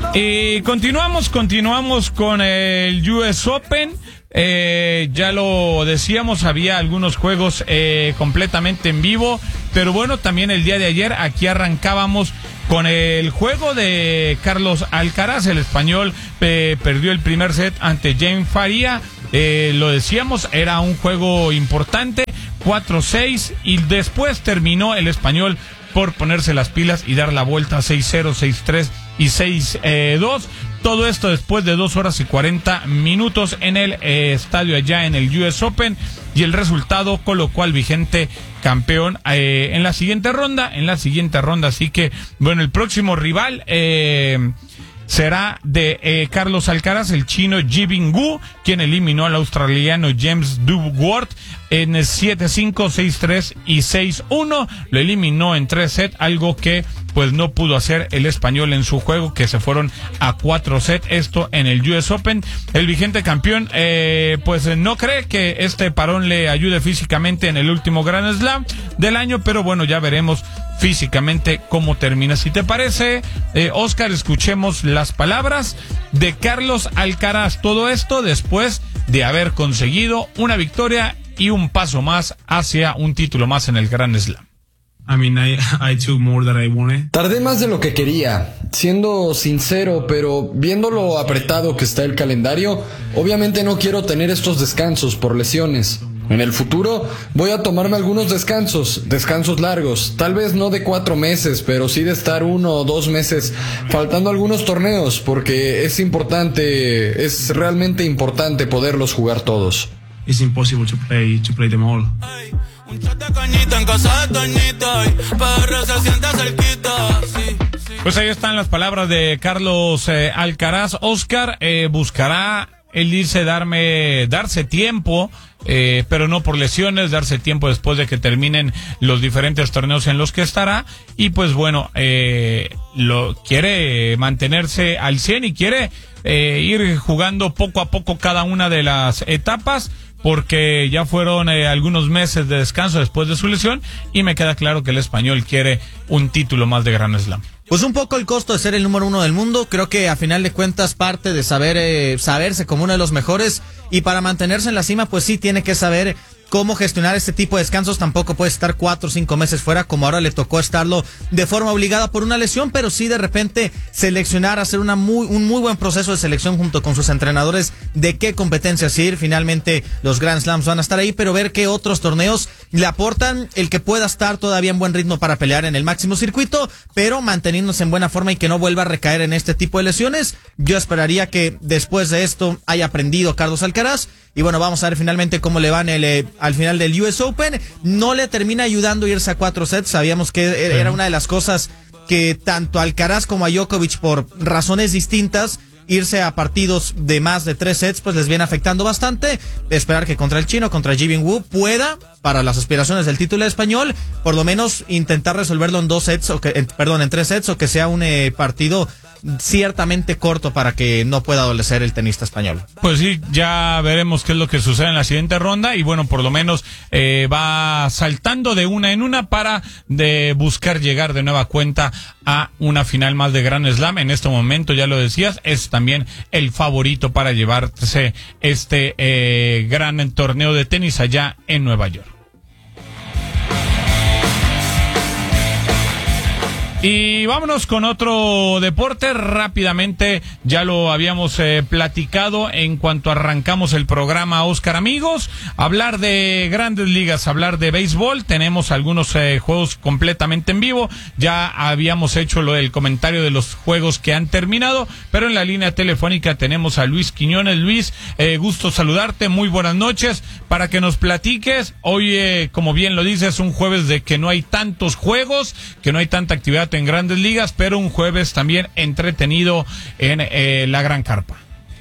Y continuamos con el US Open. Ya lo decíamos, había algunos juegos completamente en vivo, pero bueno, también el día de ayer aquí arrancábamos con el juego de Carlos Alcaraz. El español perdió el primer set ante James Faria. Lo decíamos, era un juego importante, 4-6, y después terminó el español por ponerse las pilas y dar la vuelta 6-0, 6-3 y 6-2. Todo esto después de 2 horas y 40 minutos en el estadio allá en el US Open, y el resultado colocó al vigente campeón en la siguiente ronda. Así que bueno, el próximo rival será de Carlos Alcaraz, el chino Yibing Wu, quien eliminó al australiano James Duckworth en 7-5, 6-3 y 6-1. Lo eliminó en 3 sets, algo que pues no pudo hacer el español en su juego, que se fueron a 4 sets, esto en el US Open. El vigente campeón pues no cree que este parón le ayude físicamente en el último Grand Slam del año, pero bueno, ya veremos físicamente cómo termina. Si te parece, Oscar, escuchemos las palabras de Carlos Alcaraz. Todo esto después de haber conseguido una victoria y un paso más hacia un título más en el Grand Slam. I took more than I wanted. Tardé más de lo que quería, siendo sincero, pero viendo lo apretado que está el calendario, obviamente no quiero tener estos descansos por lesiones. En el futuro voy a tomarme algunos descansos largos, tal vez no de 4 meses, pero sí de estar 1 o 2 meses faltando algunos torneos, porque es realmente importante poderlos jugar todos. It's impossible to play them all. Pues ahí están las palabras de Carlos Alcaraz. Oscar buscará el darse tiempo, pero no por lesiones, darse tiempo después de que terminen los diferentes torneos en los que estará, y pues bueno, quiere mantenerse al 100 y quiere ir jugando poco a poco cada una de las etapas, porque ya fueron algunos meses de descanso después de su lesión, y me queda claro que el español quiere un título más de Grand Slam. Pues un poco el costo de ser el número 1 del mundo, creo que a final de cuentas parte de saberse como uno de los mejores, y para mantenerse en la cima pues sí tiene que saber cómo gestionar este tipo de descansos. Tampoco puede estar 4 o 5 meses fuera, como ahora le tocó estarlo de forma obligada por una lesión, pero sí de repente seleccionar, hacer un muy buen proceso de selección junto con sus entrenadores de qué competencias ir. Finalmente los Grand Slams van a estar ahí, pero ver qué otros torneos le aportan el que pueda estar todavía en buen ritmo para pelear en el máximo circuito, pero manteniéndose en buena forma y que no vuelva a recaer en este tipo de lesiones. Yo esperaría que después de esto haya aprendido Carlos Alcaraz. Y bueno, vamos a ver finalmente cómo le van al final del US Open. No le termina ayudando irse a 4 sets. Sabíamos que era una de las cosas que tanto a Alcaraz como a Djokovic, por razones distintas, irse a partidos de más de 3 sets pues les viene afectando bastante. Esperar que contra el chino, contra Yibing Wu, pueda, para las aspiraciones del título español, por lo menos intentar resolverlo en 3 sets, o que sea un partido ciertamente corto para que no pueda adolecer el tenista español. Pues sí, ya veremos qué es lo que sucede en la siguiente ronda, y bueno, por lo menos va saltando de una en una para buscar llegar de nueva cuenta a una final más de Grand Slam. En este momento, ya lo decías, es también el favorito para llevarse este gran torneo de tenis allá en Nueva York. Y vámonos con otro deporte rápidamente. Ya lo habíamos platicado en cuanto arrancamos el programa, Oscar, amigos. Hablar de grandes ligas, hablar de béisbol. Tenemos algunos juegos completamente en vivo. Ya habíamos hecho el comentario de los juegos que han terminado, pero en la línea telefónica tenemos a Luis Quiñones. Luis, gusto saludarte, muy buenas noches. Para que nos platiques, hoy, como bien lo dices, un jueves de que no hay tantos juegos, que no hay tanta actividad en grandes ligas, pero un jueves también entretenido en la Gran Carpa.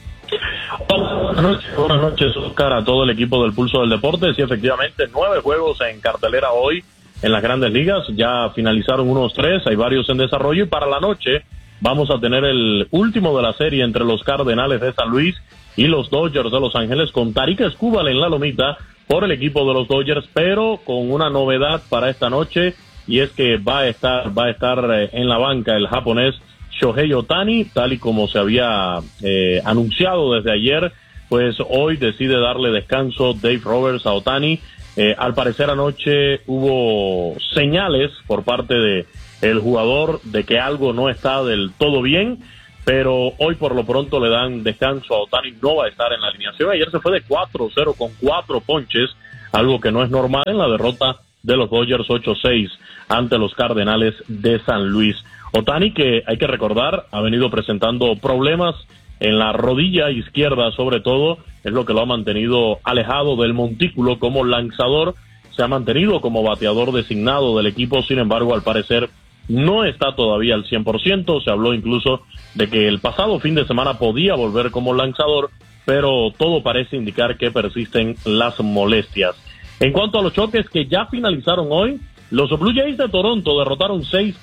Buenas noches, Oscar, a todo el equipo del Pulso del Deporte. Sí, efectivamente, 9 juegos en cartelera hoy en las grandes ligas. Ya finalizaron unos 3, hay varios en desarrollo, y para la noche vamos a tener el último de la serie entre los Cardenales de San Luis y los Dodgers de Los Ángeles, con Tarik Skubal en la lomita por el equipo de los Dodgers, pero con una novedad para esta noche, y es que va a estar en la banca el japonés Shohei Ohtani, tal y como se había anunciado desde ayer, pues hoy decide darle descanso Dave Roberts a Ohtani. Al parecer anoche hubo señales por parte de el jugador de que algo no está del todo bien, pero hoy por lo pronto le dan descanso a Ohtani, no va a estar en la alineación. Ayer se fue de 4-0 con 4 ponches, algo que no es normal en la derrota de los Dodgers 8-6 ante los Cardenales de San Luis. Ohtani, que hay que recordar, ha venido presentando problemas en la rodilla izquierda, sobre todo, es lo que lo ha mantenido alejado del montículo como lanzador. Se ha mantenido como bateador designado del equipo, sin embargo, al parecer no está todavía al 100%. Se habló incluso de que el pasado fin de semana podía volver como lanzador, pero todo parece indicar que persisten las molestias. En cuanto a los choques que ya finalizaron hoy, los Blue Jays de Toronto derrotaron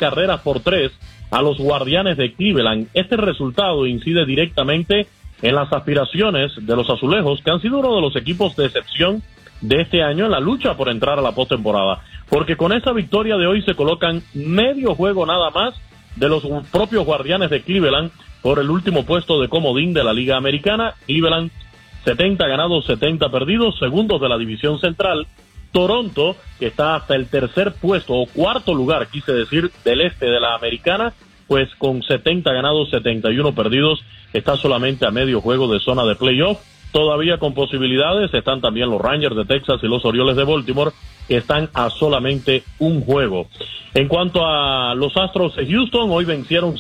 6-3 a los Guardianes de Cleveland. Este resultado incide directamente en las aspiraciones de los Azulejos, que han sido uno de los equipos de excepción de este año en la lucha por entrar a la postemporada, porque con esa victoria de hoy se colocan medio juego nada más de los propios Guardianes de Cleveland por el último puesto de comodín de la Liga Americana. Cleveland 70 ganados, 70 perdidos, segundos de la división central. Toronto, que está hasta el tercer puesto o cuarto lugar, quise decir, del este de la Americana, pues con 70 ganados, 71 perdidos, está solamente a medio juego de zona de playoff. Todavía con posibilidades están también los Rangers de Texas y los Orioles de Baltimore, que están a solamente un juego. En cuanto a los Astros de Houston, hoy vencieron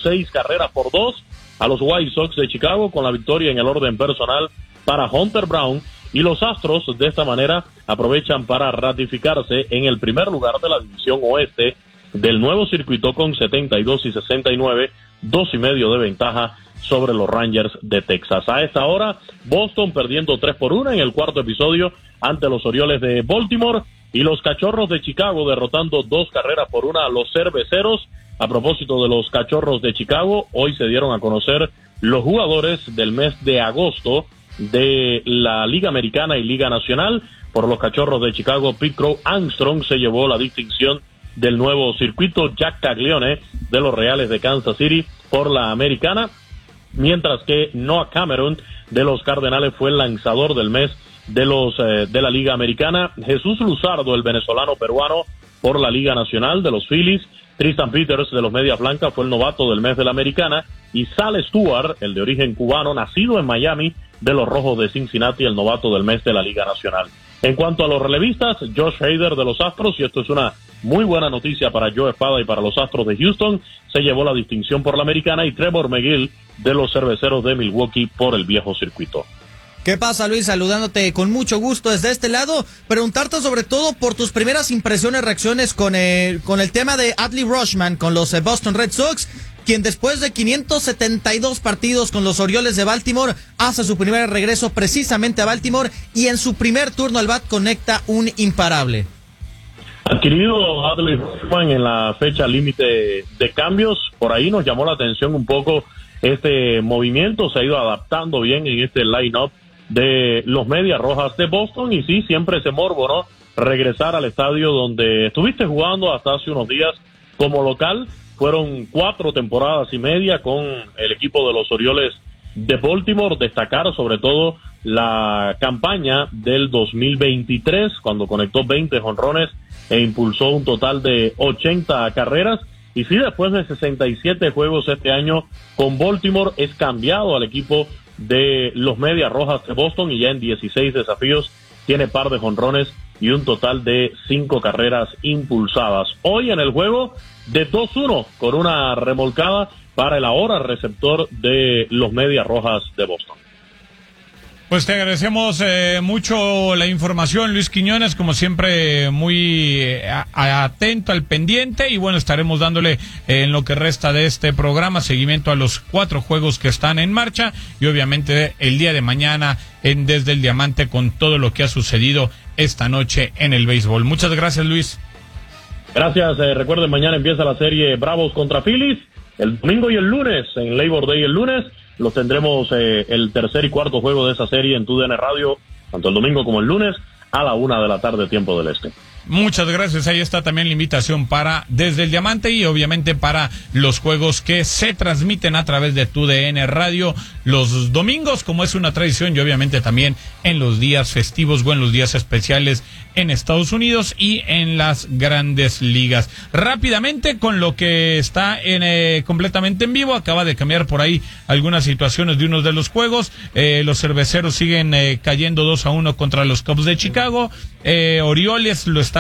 6-2 a los White Sox de Chicago, con la victoria en el orden personal para Hunter Brown, y los Astros de esta manera aprovechan para ratificarse en el primer lugar de la división oeste del nuevo circuito con 72 y 69, 2.5 de ventaja sobre los Rangers de Texas. A esta hora, Boston perdiendo 3-1 en el cuarto episodio ante los Orioles de Baltimore, y los Cachorros de Chicago derrotando 2-1 a los Cerveceros. A propósito de los Cachorros de Chicago, hoy se dieron a conocer los jugadores del mes de agosto de la Liga Americana y Liga Nacional. Por los Cachorros de Chicago, Pete Crow Armstrong se llevó la distinción del nuevo circuito. Jack Caglione de los Reales de Kansas City por la Americana, mientras que Noah Cameron de los Cardenales fue el lanzador del mes de la Liga Americana. Jesús Luzardo, el venezolano peruano, por la Liga Nacional de los Phillies. Tristan Peters de los Medias Blancas fue el novato del mes de la Americana, y Sal Stewart, el de origen cubano, nacido en Miami, de los Rojos de Cincinnati, el novato del mes de la Liga Nacional. En cuanto a los relevistas, Josh Hader de los Astros, y esto es una muy buena noticia para Joe Espada y para los Astros de Houston, se llevó la distinción por la Americana, y Trevor McGill de los Cerveceros de Milwaukee por el viejo circuito. ¿Qué pasa, Luis? Saludándote con mucho gusto desde este lado. Preguntarte sobre todo por tus primeras impresiones, reacciones con el tema de Adley Rutschman con los Boston Red Sox, quien después de 572 partidos con los Orioles de Baltimore hace su primer regreso precisamente a Baltimore, y en su primer turno al bat conecta un imparable. Adquirido Adley Rutschman en la fecha límite de cambios, por ahí nos llamó la atención un poco este movimiento. Se ha ido adaptando bien en este line-up de los Medias Rojas de Boston, y sí, siempre ese morbo, ¿no? Regresar al estadio donde estuviste jugando hasta hace unos días como local. Fueron 4 temporadas y media con el equipo de los Orioles de Baltimore. Destacar sobre todo la campaña del 2023, cuando conectó 20 jonrones e impulsó un total de 80 carreras. Y sí, después de 67 juegos este año con Baltimore, es cambiado al equipo de los Medias Rojas de Boston, y ya en 16 desafíos tiene par de jonrones y un total de 5 carreras impulsadas. Hoy en el juego de 2-1 con una remolcada para el ahora receptor de los Medias Rojas de Boston. Pues te agradecemos mucho la información, Luis Quiñones, como siempre muy atento al pendiente, y bueno, estaremos dándole en lo que resta de este programa seguimiento a los 4 juegos que están en marcha, y obviamente el día de mañana en Desde el Diamante con todo lo que ha sucedido esta noche en el béisbol. Muchas gracias, Luis. Gracias, recuerden, mañana empieza la serie Bravos contra Phillies, el domingo y el lunes, en Labor Day el lunes, los tendremos el tercer y cuarto juego de esa serie en TUDN Radio, tanto el domingo como el lunes, a la 1:00 p.m, tiempo del este. Muchas gracias. Ahí está también la invitación para Desde el Diamante y obviamente para los juegos que se transmiten a través de TUDN Radio los domingos, como es una tradición, y obviamente también en los días festivos o en los días especiales en Estados Unidos y en las grandes ligas. Rápidamente, con lo que está completamente en vivo, acaba de cambiar por ahí algunas situaciones de unos de los juegos. Los cerveceros siguen cayendo 2-1 contra los Cubs de Chicago. Orioles lo está